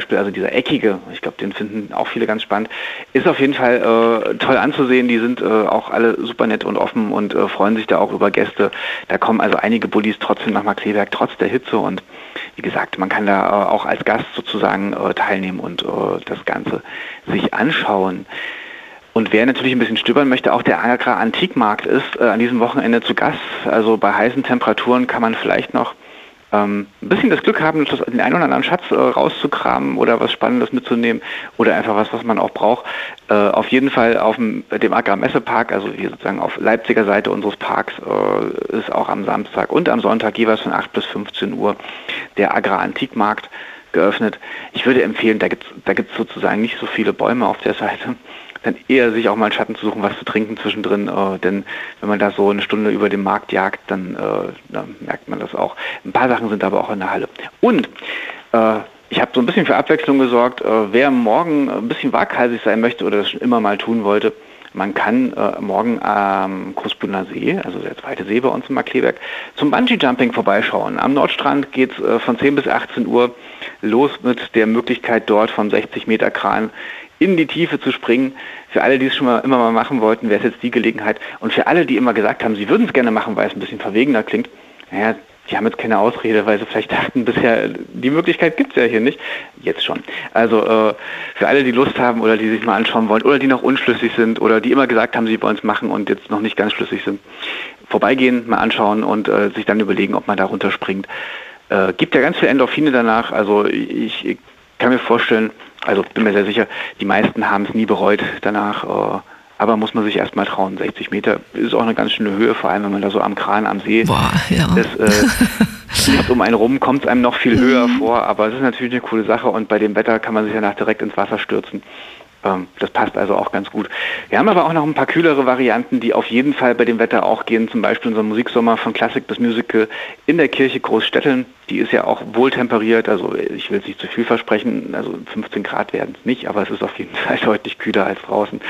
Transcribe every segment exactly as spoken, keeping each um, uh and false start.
Beispiel, also dieser eckige, ich glaube, den finden auch viele ganz spannend, ist auf jeden Fall äh, toll anzusehen. Die sind äh, auch alle super nett und offen und äh, freuen sich da auch über Gäste. Da kommen also einige Bullis trotzdem nach Markkleeberg, trotz der Hitze, und wie gesagt, man kann da äh, auch als Gast sozusagen äh, teilnehmen und äh, das Ganze sich anschauen. Und wer natürlich ein bisschen stöbern möchte, auch der Agra Antikmarkt ist äh, an diesem Wochenende zu Gast. Also bei heißen Temperaturen kann man vielleicht noch ähm, ein bisschen das Glück haben, den einen oder anderen Schatz äh, rauszukramen oder was Spannendes mitzunehmen oder einfach was, was man auch braucht. Äh, auf jeden Fall auf dem, dem Agra Messepark, also hier sozusagen auf Leipziger Seite unseres Parks, äh, ist auch am Samstag und am Sonntag jeweils von acht bis fünfzehn Uhr der Agra Antikmarkt geöffnet. Ich würde empfehlen, da gibt es da gibt's sozusagen nicht so viele Bäume auf der Seite, dann eher sich auch mal einen Schatten zu suchen, was zu trinken zwischendrin, äh, denn wenn man da so eine Stunde über den Markt jagt, dann, äh, dann merkt man das auch. Ein paar Sachen sind aber auch in der Halle. Und äh, ich habe so ein bisschen für Abwechslung gesorgt. Äh, wer morgen ein bisschen waghalsig sein möchte oder das schon immer mal tun wollte, man kann äh, morgen am Großbrunner See, also der zweite See bei uns in Markkleeberg, zum Bungee-Jumping vorbeischauen. Am Nordstrand geht es äh, von zehn bis achtzehn Uhr los mit der Möglichkeit, dort vom sechzig Meter Kran in die Tiefe zu springen. Für alle, die es schon mal immer mal machen wollten, wäre es jetzt die Gelegenheit. Und für alle, die immer gesagt haben, sie würden es gerne machen, weil es ein bisschen verwegener klingt, naja, die haben jetzt keine Ausrede, weil sie vielleicht dachten, bisher, die Möglichkeit gibt es ja hier nicht. Jetzt schon. Also äh, für alle, die Lust haben oder die sich mal anschauen wollen oder die noch unschlüssig sind oder die immer gesagt haben, sie wollen es machen und jetzt noch nicht ganz schlüssig sind, vorbeigehen, mal anschauen und äh, sich dann überlegen, ob man da runterspringt. Äh, gibt ja ganz viele Endorphine danach. Also ich, ich kann mir vorstellen, also bin mir sehr sicher, die meisten haben es nie bereut danach, äh, aber muss man sich erstmal trauen. sechzig Meter ist auch eine ganz schöne Höhe, vor allem wenn man da so am Kran am See Boah, ja. ist. Äh, nicht um einen rum kommt es einem noch viel höher mhm. vor, aber es ist natürlich eine coole Sache und bei dem Wetter kann man sich danach direkt ins Wasser stürzen. Ähm, das passt also auch ganz gut. Wir haben aber auch noch ein paar kühlere Varianten, die auf jeden Fall bei dem Wetter auch gehen. Zum Beispiel unser Musiksommer von Klassik bis Musical in der Kirche Großstetteln. Die ist ja auch wohltemperiert, also ich will es nicht zu viel versprechen, also fünfzehn Grad werden es nicht, aber es ist auf jeden Fall deutlich kühler als draußen.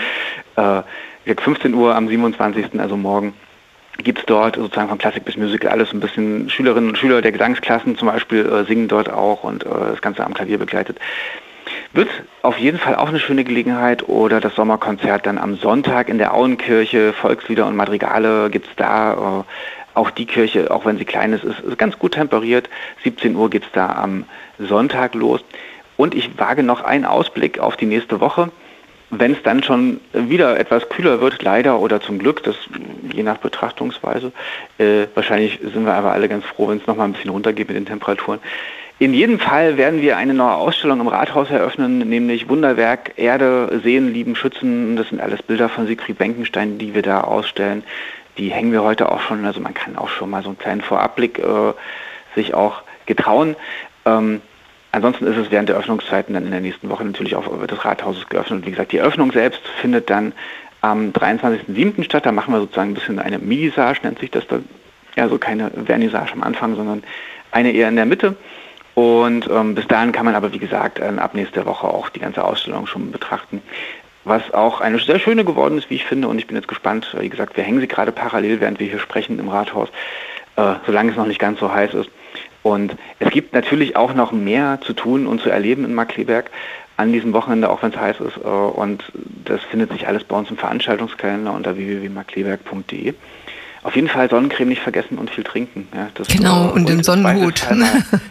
Äh, fünfzehn Uhr am siebenundzwanzigsten, also morgen, gibt es dort sozusagen von Klassik bis Musical alles ein bisschen. Schülerinnen und Schüler der Gesangsklassen zum Beispiel äh, singen dort auch und äh, das Ganze am Klavier begleitet. Wird auf jeden Fall auch eine schöne Gelegenheit. Oder das Sommerkonzert dann am Sonntag in der Auenkirche, Volkslieder und Madrigale gibt es da. Äh, auch die Kirche, auch wenn sie klein ist, ist, ist ganz gut temperiert. siebzehn Uhr geht es da am Sonntag los. Und ich wage noch einen Ausblick auf die nächste Woche. Wenn es dann schon wieder etwas kühler wird, leider oder zum Glück, das je nach Betrachtungsweise, äh, wahrscheinlich sind wir aber alle ganz froh, wenn es nochmal ein bisschen runtergeht mit den Temperaturen. In jedem Fall werden wir eine neue Ausstellung im Rathaus eröffnen, nämlich Wunderwerk Erde, Sehen, Lieben, Schützen. Das sind alles Bilder von Siegfried Benkenstein, die wir da ausstellen. Die hängen wir heute auch schon, also man kann auch schon mal so einen kleinen Vorabblick äh, sich auch getrauen. Ähm, ansonsten ist es während der Öffnungszeiten dann in der nächsten Woche natürlich auch des Rathauses geöffnet. Und wie gesagt, die Eröffnung selbst findet dann am dreiundzwanzigsten siebten statt. Da machen wir sozusagen ein bisschen eine Minisage, nennt sich das da. Also keine Vernissage am Anfang, sondern eine eher in der Mitte. Und ähm, bis dahin kann man aber, wie gesagt, äh, ab nächster Woche auch die ganze Ausstellung schon betrachten. Was auch eine sehr schöne geworden ist, wie ich finde. Und ich bin jetzt gespannt. Wie gesagt, wir hängen sie gerade parallel, während wir hier sprechen im Rathaus, äh, solange es noch nicht ganz so heiß ist. Und es gibt natürlich auch noch mehr zu tun und zu erleben in Markkleeberg an diesem Wochenende, auch wenn es heiß ist. Äh, und das findet sich alles bei uns im Veranstaltungskalender unter w w w punkt markkleeberg punkt d e. Auf jeden Fall Sonnencreme nicht vergessen und viel trinken. Ja, das genau, und, und den Sonnenhut. Ein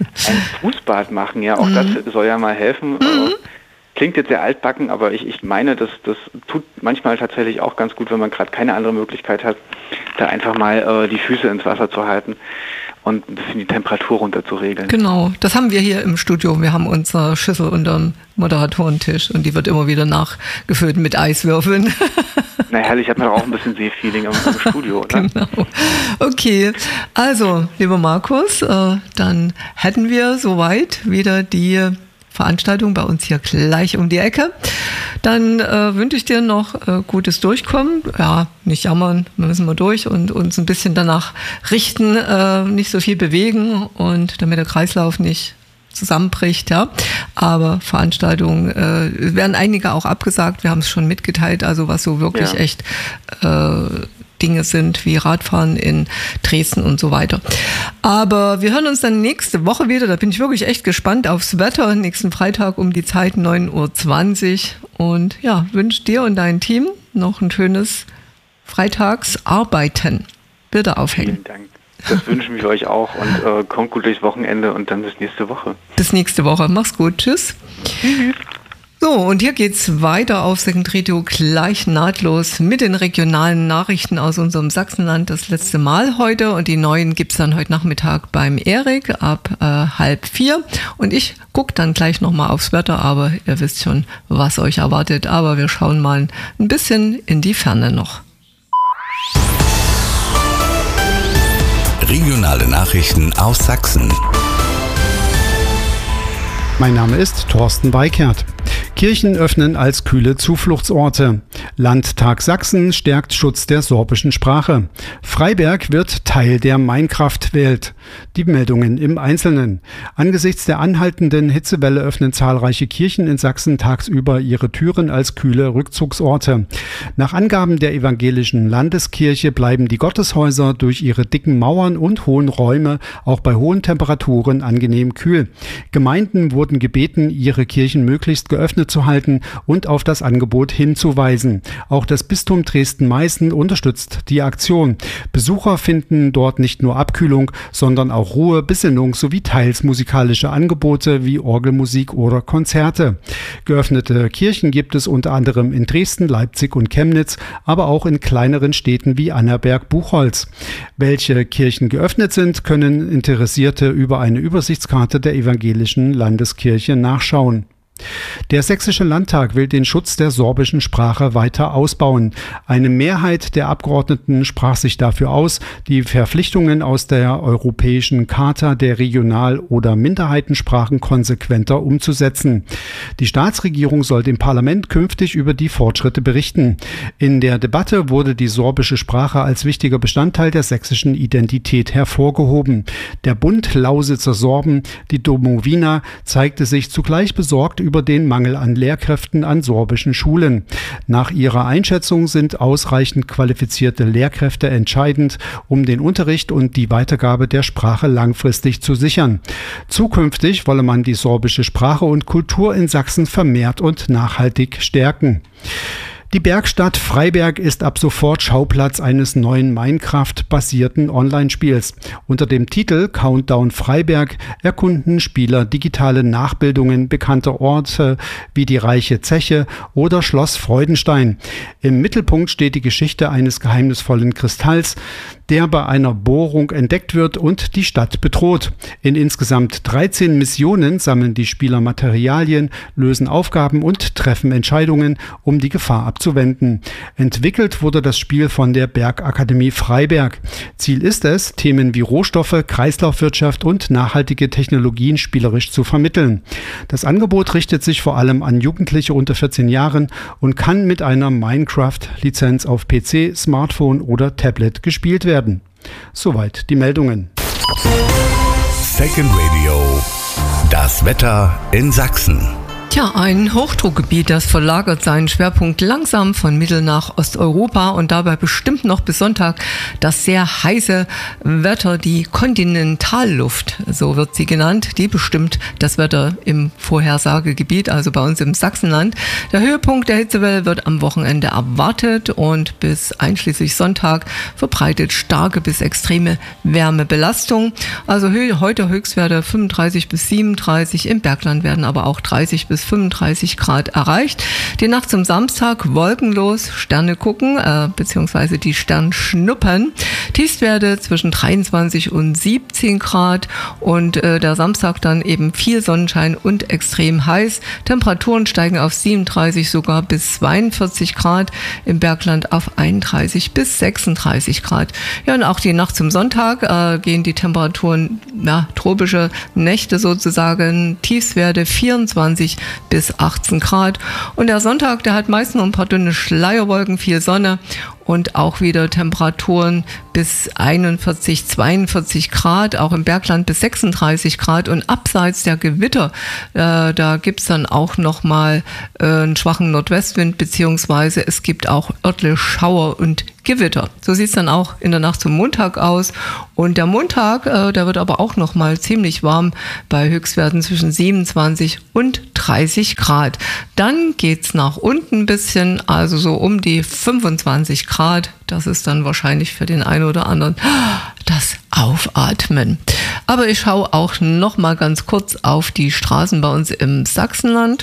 Fußbad machen, ja, auch mhm. das soll ja mal helfen. Mhm. Klingt jetzt sehr altbacken, aber ich, ich meine, das, das tut manchmal tatsächlich auch ganz gut, wenn man gerade keine andere Möglichkeit hat, da einfach mal äh, die Füße ins Wasser zu halten und ein bisschen die Temperatur runter zu regeln. Genau, das haben wir hier im Studio. Wir haben unsere Schüssel unterm Moderatorentisch und die wird immer wieder nachgefüllt mit Eiswürfeln. Na herrlich, ich habe mir auch ein bisschen Seefeeling im, im Studio, oder? Genau. Okay, also, lieber Markus, äh, dann hätten wir soweit wieder die Veranstaltung bei uns hier gleich um die Ecke. Dann äh, wünsche ich dir noch äh, gutes Durchkommen. Ja, nicht jammern, wir müssen mal durch und uns ein bisschen danach richten, äh, nicht so viel bewegen und damit der Kreislauf nicht zusammenbricht, ja. Aber Veranstaltungen äh, werden einige auch abgesagt. Wir haben es schon mitgeteilt, also was so wirklich ja. echt äh, Dinge sind, wie Radfahren in Dresden und so weiter. Aber wir hören uns dann nächste Woche wieder, da bin ich wirklich echt gespannt aufs Wetter, nächsten Freitag um die Zeit neun Uhr zwanzig. Und ja, wünsche dir und dein Team noch ein schönes Freitagsarbeiten. Bilder aufhängen. Vielen Dank. Das wünschen wir euch auch und äh, kommt gut durchs Wochenende und dann bis nächste Woche. Bis nächste Woche. Mach's gut. Tschüss. Tschüss. So, und hier geht's weiter auf Second Radio gleich nahtlos mit den regionalen Nachrichten aus unserem Sachsenland. Das letzte Mal heute und die neuen gibt's dann heute Nachmittag beim Erik ab äh, halb vier. Und ich gucke dann gleich nochmal aufs Wetter, aber ihr wisst schon, was euch erwartet. Aber wir schauen mal ein bisschen in die Ferne noch. Regionale Nachrichten aus Sachsen. Mein Name ist Thorsten Weikert. Kirchen öffnen als kühle Zufluchtsorte. Landtag Sachsen stärkt Schutz der sorbischen Sprache. Freiberg wird Teil der Minecraft-Welt. Die Meldungen im Einzelnen. Angesichts der anhaltenden Hitzewelle öffnen zahlreiche Kirchen in Sachsen tagsüber ihre Türen als kühle Rückzugsorte. Nach Angaben der evangelischen Landeskirche bleiben die Gotteshäuser durch ihre dicken Mauern und hohen Räume auch bei hohen Temperaturen angenehm kühl. Gemeinden wurden gebeten, ihre Kirchen möglichst geöffnet zu halten und auf das Angebot hinzuweisen. Auch das Bistum Dresden-Meißen unterstützt die Aktion. Besucher finden dort nicht nur Abkühlung, sondern auch Ruhe, Besinnung sowie teils musikalische Angebote wie Orgelmusik oder Konzerte. Geöffnete Kirchen gibt es unter anderem in Dresden, Leipzig und Chemnitz, aber auch in kleineren Städten wie Annaberg-Buchholz. Welche Kirchen geöffnet sind, können Interessierte über eine Übersichtskarte der evangelischen Landeskirche nachschauen. Der Sächsische Landtag will den Schutz der sorbischen Sprache weiter ausbauen. Eine Mehrheit der Abgeordneten sprach sich dafür aus, die Verpflichtungen aus der Europäischen Charta der Regional- oder Minderheitensprachen konsequenter umzusetzen. Die Staatsregierung soll dem Parlament künftig über die Fortschritte berichten. In der Debatte wurde die sorbische Sprache als wichtiger Bestandteil der sächsischen Identität hervorgehoben. Der Bund Lausitzer Sorben, die Domowina, zeigte sich zugleich besorgt über den Mangel an Lehrkräften an sorbischen Schulen. Nach ihrer Einschätzung sind ausreichend qualifizierte Lehrkräfte entscheidend, um den Unterricht und die Weitergabe der Sprache langfristig zu sichern. Zukünftig wolle man die sorbische Sprache und Kultur in Sachsen vermehrt und nachhaltig stärken. Die Bergstadt Freiberg ist ab sofort Schauplatz eines neuen Minecraft-basierten Online-Spiels. Unter dem Titel Countdown Freiberg erkunden Spieler digitale Nachbildungen bekannter Orte wie die Reiche Zeche oder Schloss Freudenstein. Im Mittelpunkt steht die Geschichte eines geheimnisvollen Kristalls, der bei einer Bohrung entdeckt wird und die Stadt bedroht. In insgesamt dreizehn Missionen sammeln die Spieler Materialien, lösen Aufgaben und treffen Entscheidungen, um die Gefahr abzuwenden. Entwickelt wurde das Spiel von der Bergakademie Freiberg. Ziel ist es, Themen wie Rohstoffe, Kreislaufwirtschaft und nachhaltige Technologien spielerisch zu vermitteln. Das Angebot richtet sich vor allem an Jugendliche unter vierzehn Jahren und kann mit einer Minecraft-Lizenz auf P C, Smartphone oder Tablet gespielt werden. Soweit die Meldungen. Second Radio. Das Wetter in Sachsen. Tja, ein Hochdruckgebiet, das verlagert seinen Schwerpunkt langsam von Mittel- nach Osteuropa und dabei bestimmt noch bis Sonntag das sehr heiße Wetter, die Kontinentalluft, so wird sie genannt, die bestimmt das Wetter im Vorhersagegebiet, also bei uns im Sachsenland. Der Höhepunkt der Hitzewelle wird am Wochenende erwartet und bis einschließlich Sonntag verbreitet starke bis extreme Wärmebelastung. Also heute Höchstwerte fünfunddreißig bis siebenunddreißig, im Bergland werden aber auch dreißig bis fünfunddreißig Grad erreicht. Die Nacht zum Samstag wolkenlos, Sterne gucken, äh, beziehungsweise die Sternschnuppen. Tiefstwerte zwischen dreiundzwanzig und siebzehn Grad und äh, der Samstag dann eben viel Sonnenschein und extrem heiß. Temperaturen steigen auf siebenunddreißig sogar bis zweiundvierzig Grad, im Bergland auf einunddreißig bis sechsunddreißig Grad. Ja, und auch die Nacht zum Sonntag äh, gehen die Temperaturen, ja, tropische Nächte sozusagen, Tiefstwerte vierundzwanzig bis achtzehn Grad. Und der Sonntag, der hat meist nur ein paar dünne Schleierwolken, viel Sonne und auch wieder Temperaturen bis einundvierzig, zweiundvierzig Grad, auch im Bergland bis sechsunddreißig Grad und abseits der Gewitter, äh, da gibt es dann auch nochmal äh, einen schwachen Nordwestwind, beziehungsweise es gibt auch örtliche Schauer und Gewitter. So sieht es dann auch in der Nacht zum Montag aus. Und der Montag, äh, der wird aber auch nochmal ziemlich warm bei Höchstwerten zwischen siebenundzwanzig und dreißig Grad. Dann geht es nach unten ein bisschen, also so um die fünfundzwanzig Grad. Das ist dann wahrscheinlich für den einen oder anderen das Aufatmen. Aber ich schaue auch nochmal ganz kurz auf die Straßen bei uns im Sachsenland.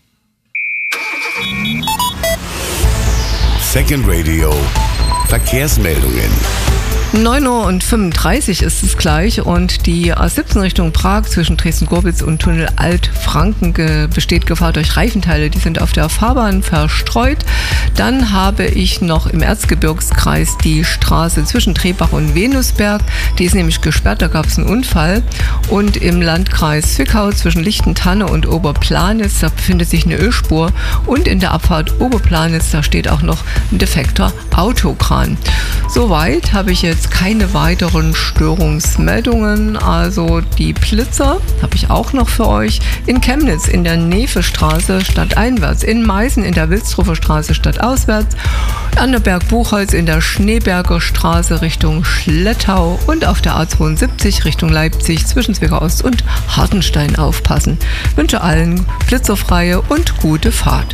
Second Radio. Verkehrsmeldungen. neun Uhr und fünfunddreißig ist es gleich und die A siebzehn Richtung Prag zwischen Dresden-Gorbitz und Tunnel Altfranken ge- besteht Gefahr durch Reifenteile. Die sind auf der Fahrbahn verstreut. Dann habe ich noch im Erzgebirgskreis die Straße zwischen Trebach und Venusberg. Die ist nämlich gesperrt, da gab es einen Unfall. Und im Landkreis Zwickau zwischen Lichtentanne und Oberplanitz, da befindet sich eine Ölspur. Und in der Abfahrt Oberplanitz, da steht auch noch ein defekter Autokran. Soweit habe ich jetzt keine weiteren Störungsmeldungen. Also die Blitzer habe ich auch noch für euch. In Chemnitz in der Nevestraße stadteinwärts, in Meißen in der Wilsdruffer Straße stadtauswärts, an der Berg-Buchholz in der Schneeberger Straße Richtung Schlettau und auf der A zweiundsiebzig Richtung Leipzig zwischen Zwickau Ost und Hartenstein aufpassen. Ich wünsche allen blitzerfreie und gute Fahrt.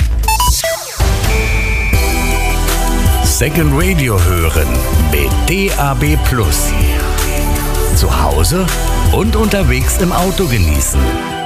Second Radio hören mit D A B Plus. Zu Hause und unterwegs im Auto genießen.